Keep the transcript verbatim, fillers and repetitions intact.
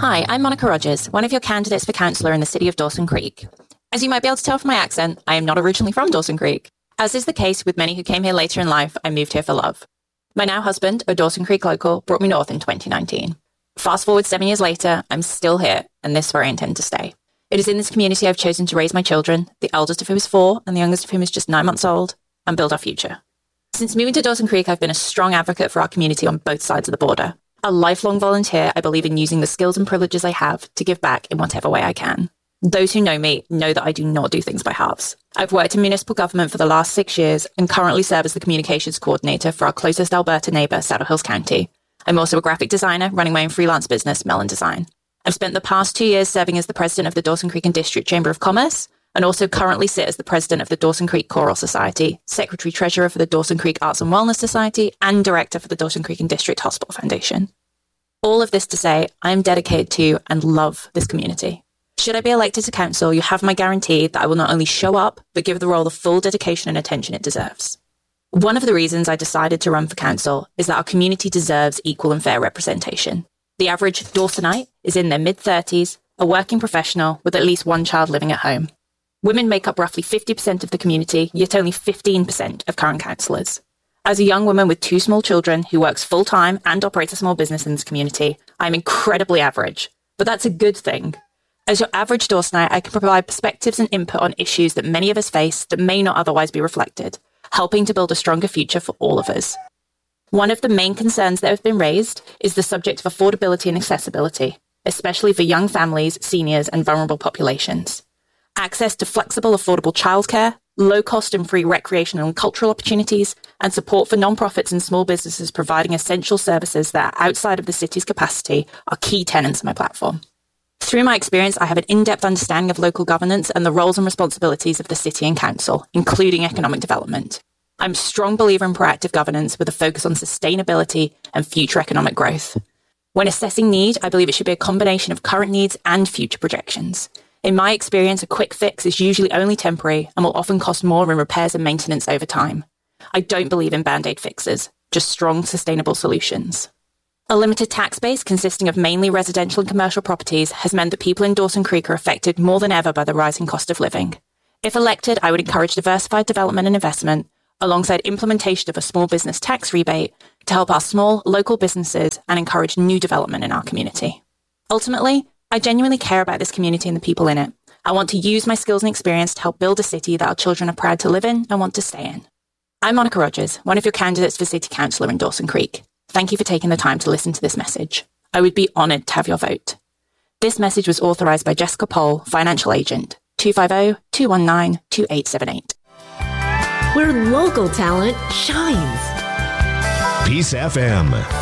Hi, I'm Monica Rogers, one of your candidates for councillor in the city of Dawson Creek. As you might be able to tell from my accent, I am not originally from Dawson Creek. As is the case with many who came here later in life, I moved here for love. My now husband, a Dawson Creek local, brought me north in twenty nineteen. Fast forward seven years later, I'm still here, and this is where I intend to stay. It is in this community I've chosen to raise my children, the eldest of whom is four and the youngest of whom is just nine months old, and build our future. Since moving to Dawson Creek, I've been a strong advocate for our community on both sides of the border. A lifelong volunteer, I believe in using the skills and privileges I have to give back in whatever way I can. Those who know me know that I do not do things by halves. I've worked in municipal government for the last six years and currently serve as the communications coordinator for our closest Alberta neighbour, Saddle Hills County. I'm also a graphic designer running my own freelance business, Melon Design. I've spent the past two years serving as the president of the Dawson Creek and District Chamber of Commerce, and also currently sit as the president of the Dawson Creek Choral Society, secretary-treasurer for the Dawson Creek Arts and Wellness Society, and director for the Dawson Creek and District Hospital Foundation. All of this to say, I am dedicated to and love this community. Should I be elected to council, you have my guarantee that I will not only show up, but give the role the full dedication and attention it deserves. One of the reasons I decided to run for council is that our community deserves equal and fair representation. The average Dawsonite is in their mid-thirties, a working professional with at least one child living at home. Women make up roughly fifty percent of the community, yet only fifteen percent of current councillors. As a young woman with two small children who works full-time and operates a small business in this community, I'm incredibly average. But that's a good thing. As your average Dawsonite, I can provide perspectives and input on issues that many of us face that may not otherwise be reflected, helping to build a stronger future for all of us. One of the main concerns that have been raised is the subject of affordability and accessibility, especially for young families, seniors, and vulnerable populations. Access to flexible, affordable childcare, low-cost and free recreational and cultural opportunities, and support for non-profits and small businesses providing essential services that are outside of the city's capacity are key tenets of my platform. Through my experience, I have an in-depth understanding of local governance and the roles and responsibilities of the city and council, including economic development. I'm a strong believer in proactive governance with a focus on sustainability and future economic growth. When assessing need, I believe it should be a combination of current needs and future projections. In my experience, a quick fix is usually only temporary and will often cost more in repairs and maintenance over time. I don't believe in band-aid fixes, just strong, sustainable solutions. A limited tax base consisting of mainly residential and commercial properties has meant that people in Dawson Creek are affected more than ever by the rising cost of living. If elected, I would encourage diversified development and investment, alongside implementation of a small business tax rebate to help our small, local businesses and encourage new development in our community. Ultimately, I genuinely care about this community and the people in it. I want to use my skills and experience to help build a city that our children are proud to live in and want to stay in. I'm Monica Rogers, one of your candidates for City Councillor in Dawson Creek. Thank you for taking the time to listen to this message. I would be honoured to have your vote. This message was authorised by Jessica Pohl, Financial Agent, two five zero, two one nine, two eight seven eight. Where local talent shines. Peace F M.